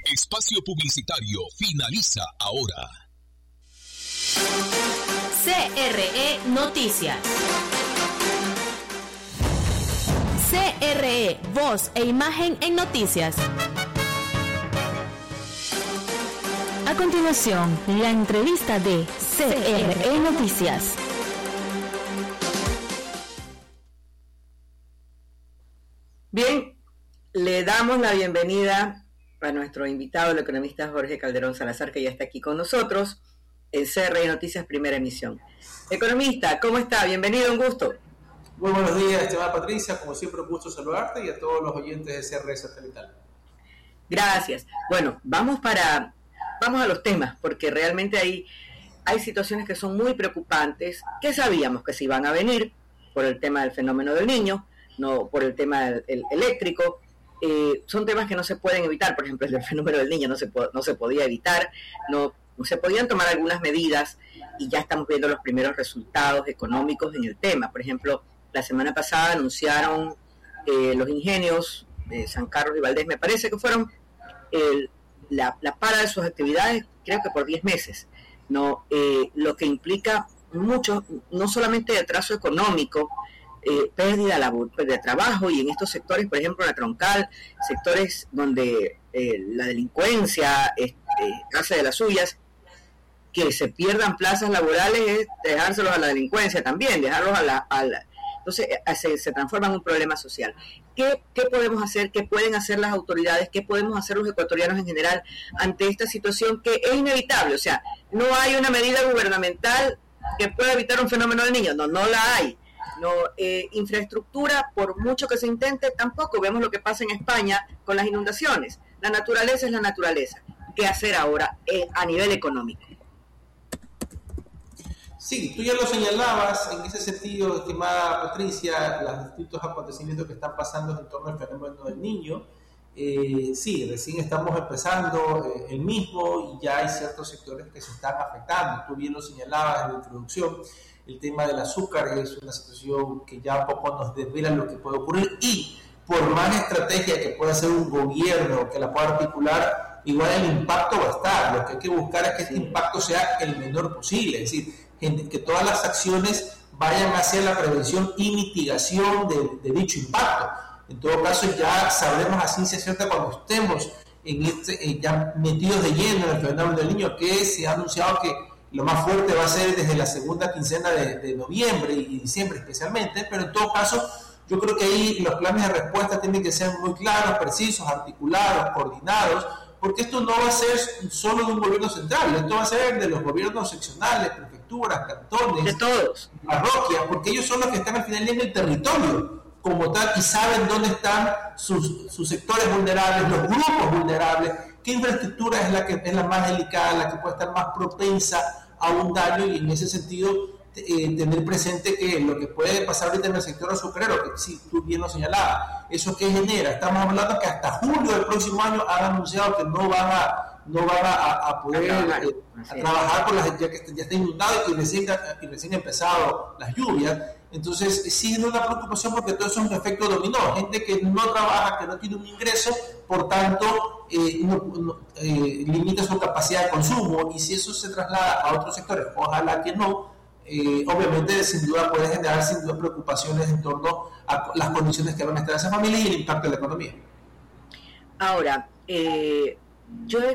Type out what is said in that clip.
Espacio publicitario finaliza ahora. CRE Noticias. CRE, voz e imagen en noticias. A continuación, la entrevista de CRE Noticias. Bien, le damos la bienvenida a nuestro invitado, el economista Jorge Calderón Salazar, que ya está aquí con nosotros en CRE Noticias, primera emisión. Economista, ¿cómo está? Bienvenido, un gusto. Muy buenos días, estimada Patricia. Como siempre, un gusto saludarte y a todos los oyentes de CRE Satelital. Gracias. Bueno, vamos a los temas, porque realmente hay situaciones que son muy preocupantes, que sabíamos que se iban a venir por el tema del fenómeno del Niño, no por el tema del eléctrico. Son temas que no se pueden evitar. Por ejemplo, el del fenómeno del Niño no se podía evitar, no se podían tomar algunas medidas y ya estamos viendo los primeros resultados económicos en el tema. Por ejemplo, la semana pasada anunciaron los ingenios de San Carlos y Valdés, me parece que fueron la para de sus actividades, creo que por 10 meses, ¿no? Lo que implica mucho, no solamente atraso económico, pérdida de trabajo, y en estos sectores, por ejemplo, la troncal, sectores donde la delincuencia hace de las suyas, que se pierdan plazas laborales es dejárselos a la delincuencia también, dejarlos entonces se transforma en un problema social. ¿Qué podemos hacer? ¿Qué pueden hacer las autoridades? ¿Qué podemos hacer los ecuatorianos en general ante esta situación que es inevitable? O sea, no hay una medida gubernamental que pueda evitar un fenómeno del Niño, no la hay. No, infraestructura, por mucho que se intente, tampoco. Vemos lo que pasa en España con las inundaciones. La naturaleza es la naturaleza. ¿Qué hacer ahora a nivel económico? Sí, tú ya lo señalabas en ese sentido, estimada Patricia, los distintos acontecimientos que están pasando en torno al fenómeno del Niño. Sí, recién estamos empezando el mismo y ya hay ciertos sectores que se están afectando. Tú bien lo señalabas en la introducción. El tema del azúcar es una situación que ya poco nos desvela lo que puede ocurrir, y por más estrategia que pueda hacer un gobierno que la pueda articular, igual el impacto va a estar. Lo que hay que buscar es que este impacto sea el menor posible, es decir, que todas las acciones vayan hacia la prevención y mitigación de dicho impacto. En todo caso, ya sabremos a ciencia cierta cuando estemos ya metidos de lleno en el fenómeno del Niño, que se ha anunciado que lo más fuerte va a ser desde la segunda quincena de noviembre y diciembre especialmente, pero en todo caso yo creo que ahí los planes de respuesta tienen que ser muy claros, precisos, articulados, coordinados, porque esto no va a ser solo de un gobierno central, esto va a ser de los gobiernos seccionales, prefecturas, cantones, de todos, parroquias, porque ellos son los que están al final en el territorio como tal y saben dónde están sus sectores vulnerables, los grupos vulnerables, qué infraestructura es la que es la más delicada, la que puede estar más propensa a un daño, y en ese sentido tener presente que lo que puede pasar ahorita en el sector azucarero, que sí, tú bien lo señalabas, eso que genera, estamos hablando que hasta julio del próximo año han anunciado que no van a poder trabajar con las, ya está inundado y recién empezado las lluvias. Entonces sí es una preocupación, porque todo eso es un efecto dominó, gente que no trabaja, que no tiene un ingreso, por tanto limita su capacidad de consumo, y si eso se traslada a otros sectores, ojalá que no, obviamente sin duda puede generar sin duda preocupaciones en torno a las condiciones que van a estar esa familia y el impacto de la economía. Ahora, yo